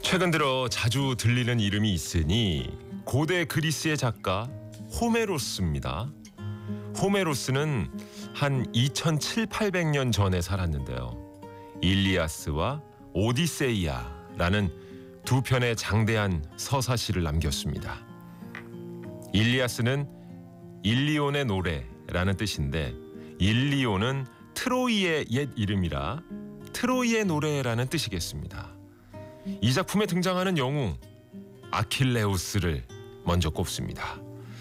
최근 들어 자주 들리는 이름이 있으니 고대 그리스의 작가 호메로스입니다. 호메로스는 한 2700~800년 전에 살았는데요. 일리아스와 오디세이아라는 두 편의 장대한 서사시를 남겼습니다. 일리아스는 일리온의 노래라는 뜻인데 일리온은 트로이의 옛 이름이라 트로이의 노래라는 뜻이겠습니다. 이 작품에 등장하는 영웅 아킬레우스를 먼저 꼽습니다.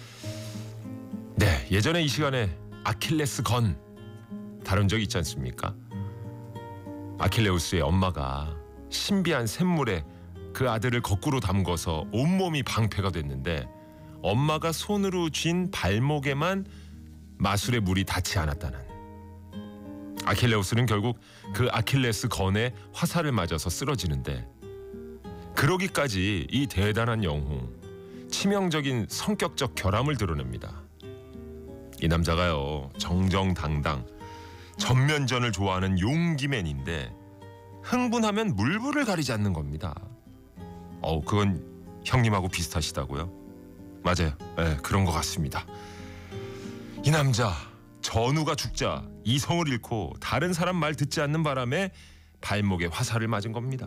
네, 예전에 이 시간에 아킬레스 건 다룬 적 있지 않습니까? 아킬레우스의 엄마가 신비한 샘물에 그 아들을 거꾸로 담궈서 온몸이 방패가 됐는데 엄마가 손으로 쥔 발목에만 마술의 물이 닿지 않았다는. 아킬레우스는 결국 그 아킬레스 건에 화살을 맞아서 쓰러지는데 그러기까지 이 대단한 영웅, 치명적인 성격적 결함을 드러냅니다. 이 남자가요, 정정당당 전면전을 좋아하는 용기맨인데 흥분하면 물불을 가리지 않는 겁니다. 그건 형님하고 비슷하시다고요? 맞아요. 네, 그런 것 같습니다. 이 남자 전우가 죽자 이성을 잃고 다른 사람 말 듣지 않는 바람에 발목에 화살을 맞은 겁니다.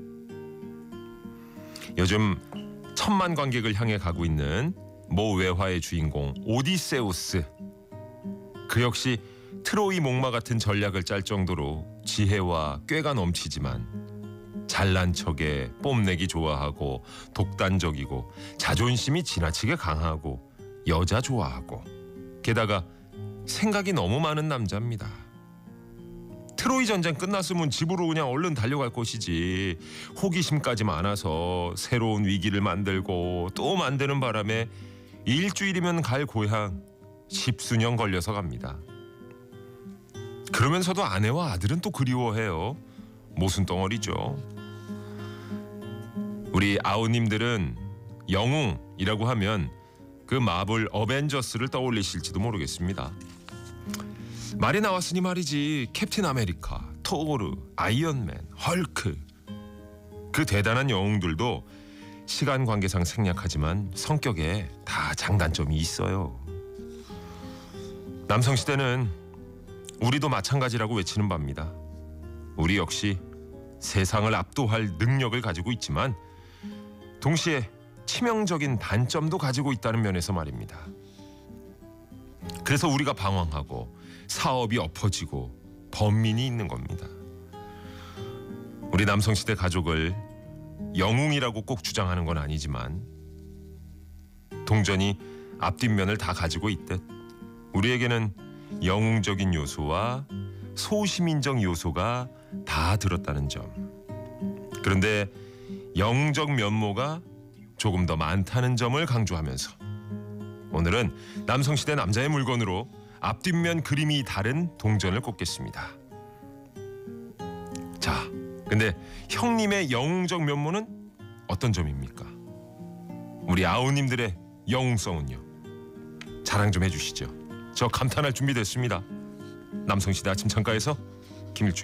요즘 1000만 관객을 향해 가고 있는 모 외화의 주인공 오디세우스. 그 역시 트로이 목마 같은 전략을 짤 정도로 지혜와 꾀가 넘치지만 잘난 척에 뽐내기 좋아하고 독단적이고 자존심이 지나치게 강하고 여자 좋아하고 게다가 생각이 너무 많은 남자입니다. 트로이 전쟁 끝났으면 집으로 그냥 얼른 달려갈 것이지 호기심까지 많아서 새로운 위기를 만들고 또 만드는 바람에 일주일이면 갈 고향 10수년 걸려서 갑니다. 그러면서도 아내와 아들은 또 그리워해요. 모순덩어리죠. 우리 아우님들은 영웅이라고 하면 그 마블 어벤져스를 떠올리실지도 모르겠습니다. 말이 나왔으니 말이지 캡틴 아메리카, 토르, 아이언맨, 헐크 그 대단한 영웅들도 시간 관계상 생략하지만 성격에 다 장단점이 있어요. 남성시대는 우리도 마찬가지라고 외치는 바입니다. 우리 역시 세상을 압도할 능력을 가지고 있지만 동시에 치명적인 단점도 가지고 있다는 면에서 말입니다. 그래서 우리가 방황하고 사업이 엎어지고 번민이 있는 겁니다. 우리 남성시대 가족을 영웅이라고 꼭 주장하는 건 아니지만 동전이 앞뒷면을 다 가지고 있듯 우리에게는 영웅적인 요소와 소시민적 요소가 다 들었다는 점. 그런데 영웅적 면모가 조금 더 많다는 점을 강조하면서 오늘은 남성시대 남자의 물건으로 앞뒷면 그림이 다른 동전을 꼽겠습니다. 자, 근데 형님의 영웅적 면모는 어떤 점입니까? 우리 아우님들의 영웅성은요? 자랑 좀 해주시죠. 저 감탄할 준비 됐습니다. 남성시대 아침 창가에서 김일중